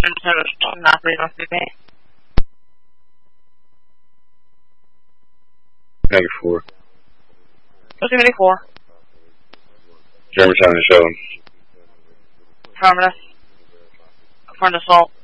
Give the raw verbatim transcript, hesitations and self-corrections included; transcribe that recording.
Not please don't speak me. ninety-four. What's ninety-four? Germantown and Sheldon. Affirmative. Affirmative assault.